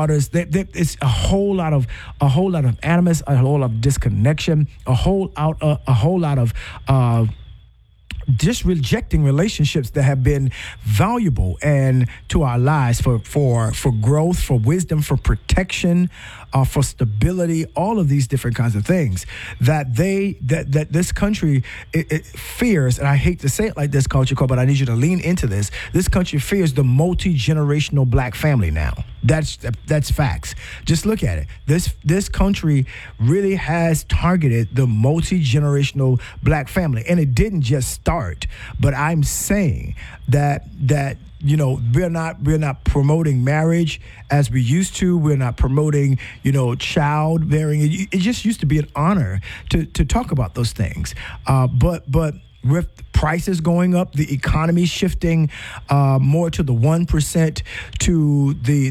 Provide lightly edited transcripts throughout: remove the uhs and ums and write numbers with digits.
daughters. It's a whole lot of animus, a whole lot of disconnection, a whole lot of just rejecting relationships that have been valuable and to our lives for growth, for wisdom, for protection, for stability, all of these different kinds of things that this country it fears. And I hate to say it like this, Culture Code, but I need you to lean into this. This country fears the multi-generational black family now. That's facts. Just look at it. This country really has targeted the multi-generational black family, and it didn't just start. But I'm saying that we're not promoting marriage as we used to. We're not promoting childbearing. It just used to be an honor to talk about those things. But with prices going up, the economy shifting more to the 1%, to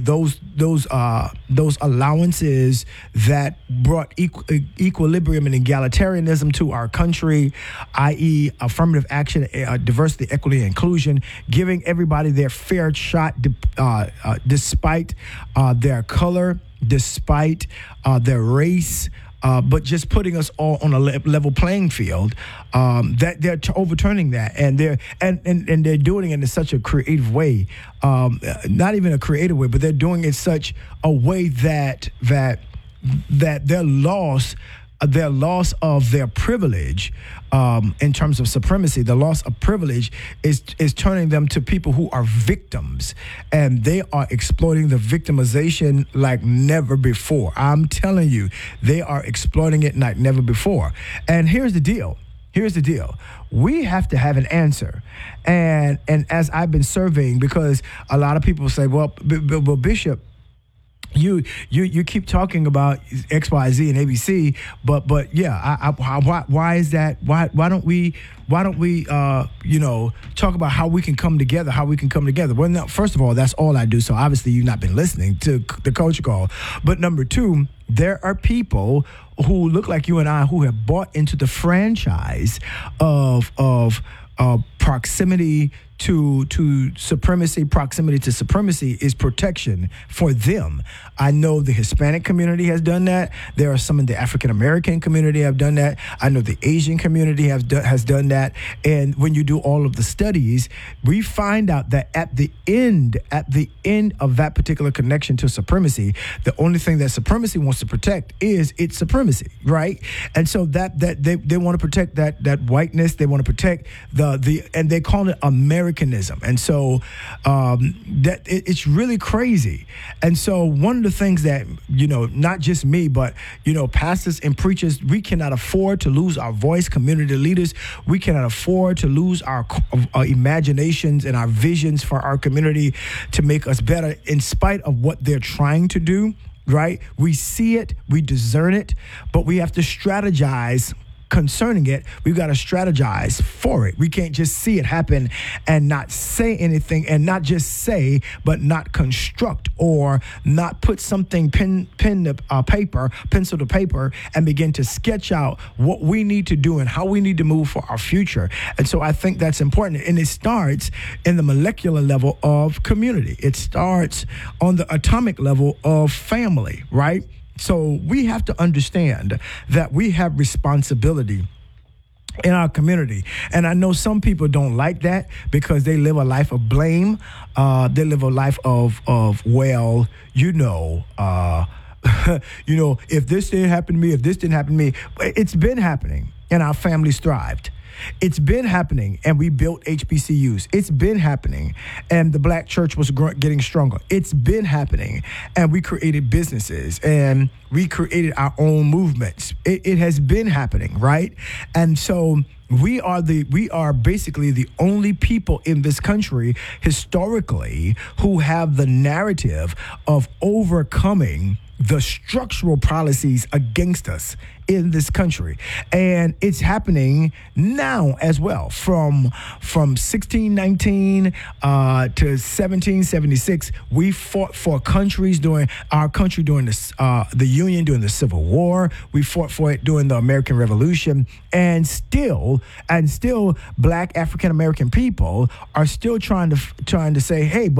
those allowances that brought equilibrium and egalitarianism to our country, i.e., affirmative action, diversity, equity, and inclusion, giving everybody their fair shot, despite their color, despite their race. But just putting us all on a level playing field, that they're overturning that, and they're doing it in such a creative way, not even a creative way, but they're doing it in such a way that their loss of their privilege, in terms of supremacy, the loss of privilege is turning them to people who are victims, and they are exploiting the victimization like never before. I'm telling you, they are exploiting it like never before. And here's the deal. We have to have an answer. And as I've been surveying, because a lot of people say, well, Bishop, you keep talking about X, Y, Z, and ABC, but yeah, why is that? Why don't we talk about how we can come together? Well, now, first of all, that's all I do. So obviously, you've not been listening to the Culture Call. But number two, there are people who look like you and I who have bought into the franchise of proximity to supremacy. Proximity to supremacy is protection for them. I know the Hispanic community has done that. There are some in the African American community have done that. I know the Asian community has done that. And when you do all of the studies, we find out that at the end of that particular connection to supremacy, the only thing that supremacy wants to protect is its supremacy, right? And so that they want to protect that whiteness. They want to protect and they call it Americanism. And so that it's really crazy. And so one of the things that, not just me, but, pastors and preachers, we cannot afford to lose our voice. Community leaders, we cannot afford to lose our imaginations and our visions for our community to make us better in spite of what they're trying to do, right? We see it, we discern it, but we have to strategize concerning it. We've got to strategize for it. We can't just see it happen and not say anything, and not just say, but not construct or not put something pencil to paper, and begin to sketch out what we need to do and how we need to move for our future. And so I think that's important. And it starts in the molecular level of community. It starts on the atomic level of family, right? So we have to understand that we have responsibility in our community. And I know some people don't like that because they live a life of blame. They live a life of if this didn't happen to me, if this didn't happen to me. It's been happening, and our families thrived. It's been happening, and we built HBCUs. It's been happening, and the black church was getting stronger. It's been happening, and we created businesses, and we created our own movements. It has been happening, right? And so we are basically the only people in this country historically who have the narrative of overcoming the structural policies against us in this country. And it's happening now as well. From 1619 to 1776, we fought for our country during the Union, during the Civil War. We fought for it during the American Revolution. And still black African American people are still trying to say, hey, but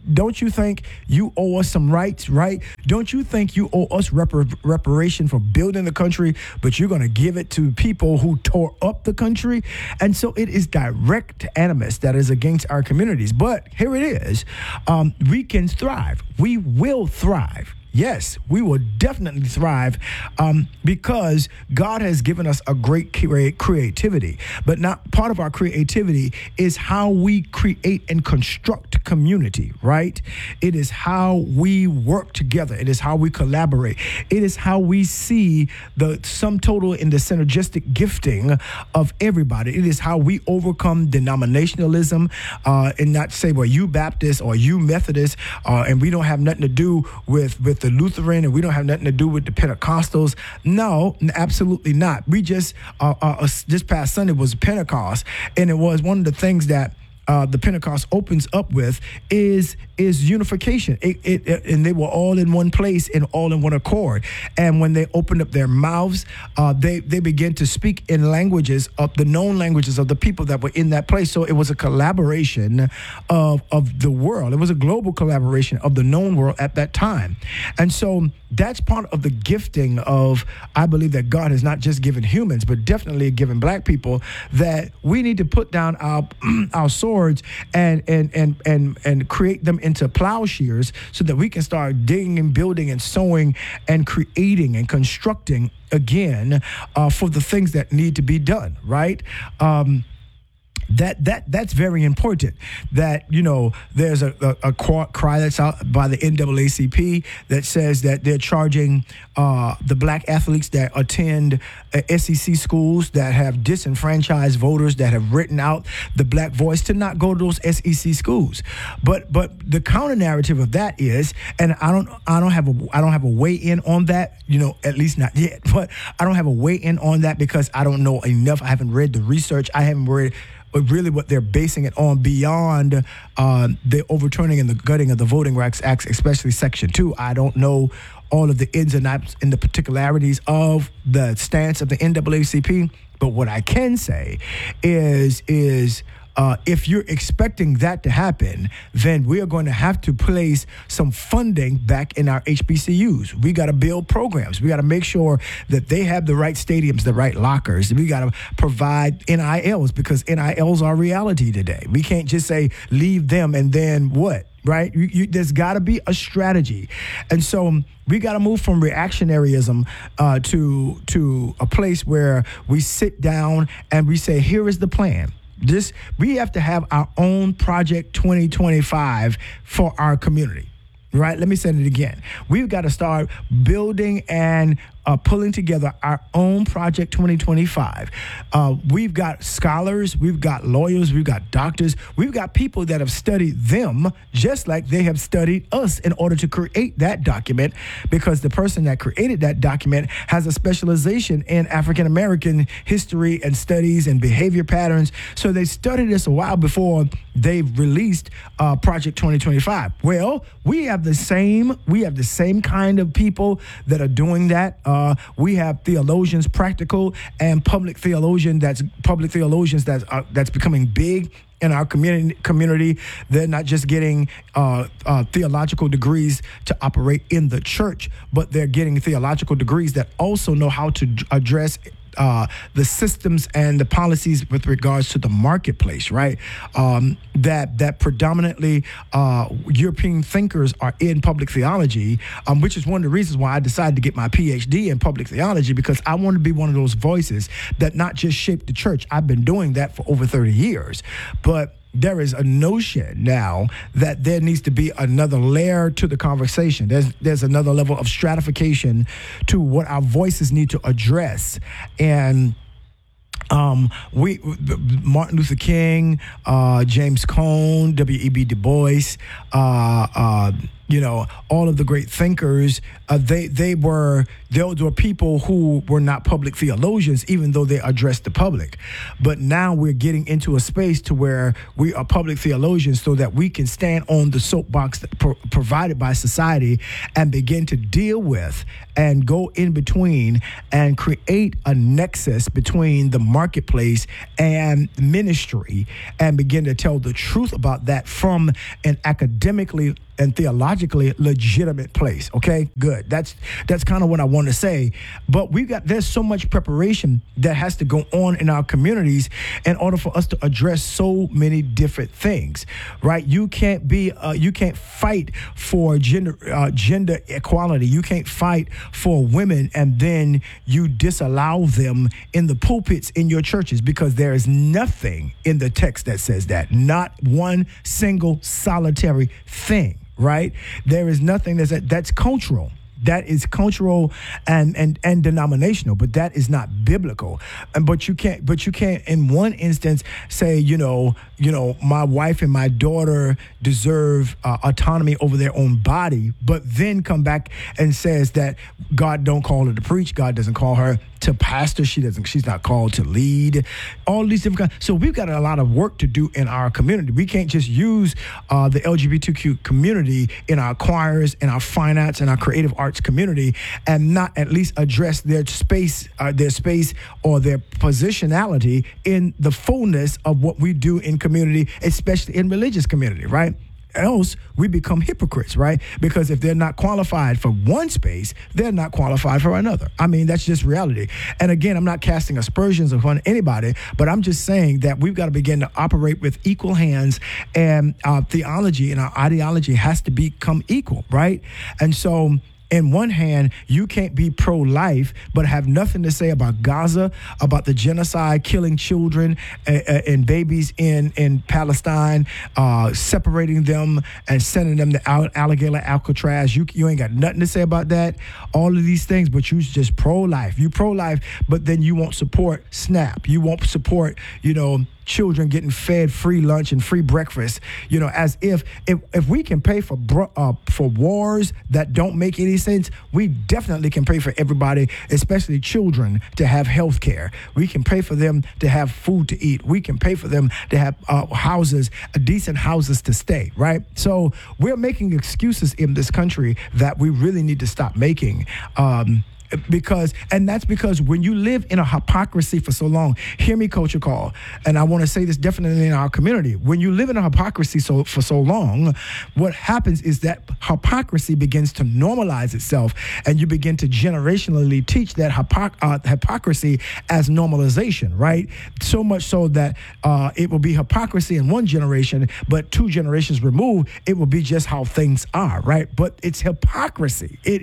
don't you think you owe us some rights, right? Don't you think you owe us reparation for building the country, but you're going to give it to people who tore up the country? And so it is direct animus that is against our communities. But here it is. We can thrive. We will thrive. Yes, we will definitely thrive because God has given us a great creativity. But not part of our creativity is how we create and construct community, right? It is how we work together. It is how we collaborate. It is how we see the sum total and the synergistic gifting of everybody. It is how we overcome denominationalism and not say, well, you Baptist or you Methodist, and we don't have nothing to do with the Lutheran, and we don't have nothing to do with the Pentecostals. No, absolutely not. We just this past Sunday was Pentecost, and it was one of the things that the Pentecost opens up with is unification. And they were all in one place and all in one accord. And when they opened up their mouths, they began to speak in languages of the known languages of the people that were in that place. So it was a collaboration of the world. It was a global collaboration of the known world at that time. And so that's part of the gifting of, I believe, that God has not just given humans, but definitely given black people, that we need to put down our swords and create them into plowshares so that we can start digging and building and sowing and creating and constructing again for the things that need to be done, right? That's very important. That, you know, there's a cry that's out by the NAACP that says that they're charging the black athletes that attend SEC schools that have disenfranchised voters that have written out the black voice to not go to those SEC schools. But the counter narrative of that is, and I don't have a weigh in on that, you know, at least not yet. But I don't have a weigh in on that because I don't know enough. I haven't read the research. I haven't read really what they're basing it on beyond the overturning and the gutting of the Voting Rights Act, especially Section 2. I don't know all of the ins and outs and the particularities of the stance of the NAACP, but what I can say is if you're expecting that to happen, then we are going to have to place some funding back in our HBCUs. We got to build programs. We got to make sure that they have the right stadiums, the right lockers. We got to provide NILs because NILs are reality today. We can't just say leave them and then what? Right? There's got to be a strategy. And so we got to move from reactionaryism to a place where we sit down and we say, here is the plan. We have to have our own Project 2025 for our community, right? Let me say it again. We've got to start building and pulling together our own Project 2025. We've got scholars, we've got lawyers, we've got doctors, we've got people that have studied them just like they have studied us in order to create that document, because the person that created that document has a specialization in African American history and studies and behavior patterns. So they studied this a while before they released Project 2025. Well, we have the same kind of people that are doing that. We have theologians, practical and public theologians that's becoming big in our community. They're not just getting theological degrees to operate in the church, but they're getting theological degrees that also know how to address the systems and the policies with regards to the marketplace, right? That predominantly European thinkers are in public theology, which is one of the reasons why I decided to get my PhD in public theology, because I want to be one of those voices that not just shape the church. I've been doing that for over 30 years, but there is a notion now that there needs to be another layer to the conversation. There's another level of stratification to what our voices need to address. And Martin Luther King, James Cone, W.E.B. Du Bois, all of the great thinkers, they were people who were not public theologians, even though they addressed the public. But now we're getting into a space to where we are public theologians so that we can stand on the soapbox provided by society and begin to deal with and go in between and create a nexus between the marketplace and ministry and begin to tell the truth about that from an academically and theologically legitimate place. Okay, good. That's kind of what I want to say. But there's so much preparation that has to go on in our communities in order for us to address so many different things, right? You can't fight for gender equality. You can't fight for women and then you disallow them in the pulpits in your churches, because there is nothing in the text that says that. Not one single solitary thing, right? There is nothing that's cultural. That is cultural and denominational, but that is not biblical. But you can't in one instance say, my wife and my daughter deserve autonomy over their own body, but then come back and says that God don't call her to preach, God doesn't call her to pastor, she's not called to lead, all these different kinds. So we've got a lot of work to do in our community. We can't just use the LGBTQ community in our choirs, in our fine arts, in our creative arts community, and not at least address their space or their positionality in the fullness of what we do in community, especially in religious community, right? Else we become hypocrites, right? Because if they're not qualified for one space, they're not qualified for another. I mean, that's just reality. And again, I'm not casting aspersions upon anybody, but I'm just saying that we've got to begin to operate with equal hands, and our theology and our ideology has to become equal, right? And so, in one hand, you can't be pro-life but have nothing to say about Gaza, about the genocide, killing children and babies in Palestine, separating them and sending them to Alcatraz. You ain't got nothing to say about that. All of these things, but you just pro-life. You pro-life, but then you won't support SNAP. You won't support, children getting fed free lunch and free breakfast, as if we can pay for wars that don't make any sense, we definitely can pay for everybody, especially children, to have health care. We can pay for them to have food to eat. We can pay for them to have decent houses to stay, right? So we're making excuses in this country that we really need to stop making. That's because when you live in a hypocrisy for so long, hear me, Culture Call, and I want to say this definitely in our community. When you live in a hypocrisy for so long, what happens is that hypocrisy begins to normalize itself, and you begin to generationally teach that hypocrisy as normalization, right? So much so that it will be hypocrisy in one generation, but 2 generations removed, it will be just how things are, right? But it's hypocrisy. It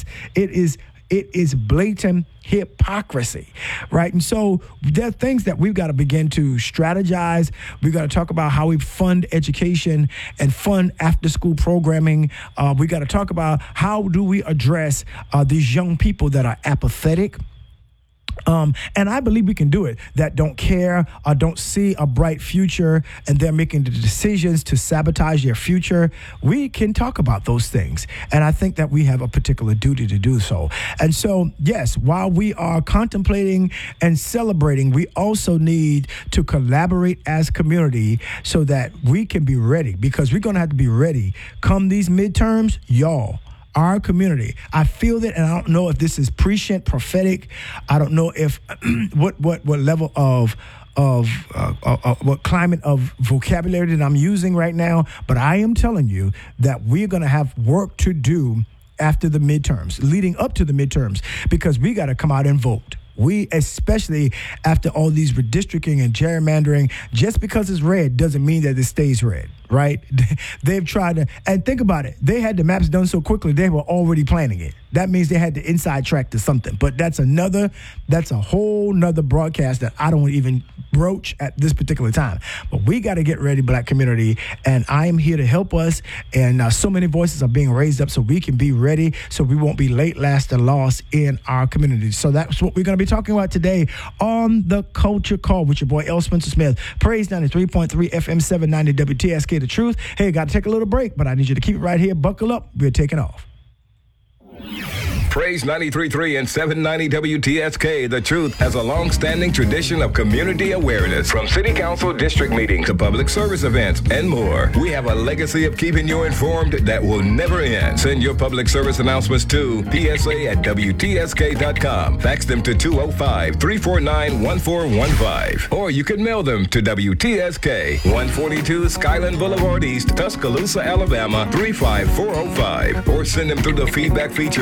is blatant hypocrisy, right? And so there are things that we've got to begin to strategize. We've got to talk about how we fund education and fund after-school programming. We got to talk about how do we address these young people that are apathetic. And I believe we can do it, that don't care or don't see a bright future, and they're making the decisions to sabotage their future. We can talk about those things. And I think that we have a particular duty to do so. And so, yes, while we are contemplating and celebrating, we also need to collaborate as community so that we can be ready, because we're going to have to be ready come these midterms, y'all. Our community, I feel that, and I don't know if this is prescient, prophetic. I don't know if what level of what climate of vocabulary that I'm using right now, but I am telling you that we're going to have work to do after the midterms, leading up to the midterms, because we got to come out and vote. We, especially after all these redistricting and gerrymandering, just because it's red doesn't mean that it stays red, right? They've tried to, and think about it, they had the maps done so quickly, they were already planning it. That means they had the inside track to something. But that's a whole nother broadcast that I don't even broach at this particular time. But we got to get ready, Black community, and I am here to help us. And so many voices are being raised up so we can be ready, so we won't be late, last, or lost in our community. So that's what we're going to be talking about today on The Culture Call with your boy L. Spencer Smith. Praise 93.3 FM 790 WTSK The Truth. Hey, got to take a little break, but I need you to keep it right here. Buckle up. We're taking off. Praise 93.3 and 790 WTSK, The Truth, has a long-standing tradition of community awareness. From city council district meetings to public service events and more. We have a legacy of keeping you informed that will never end. Send your public service announcements to PSA@WTSK.com. Fax them to 205-349-1415. Or you can mail them to WTSK, 142 Skyland Boulevard East, Tuscaloosa, Alabama, 35405. Or send them through the feedback feature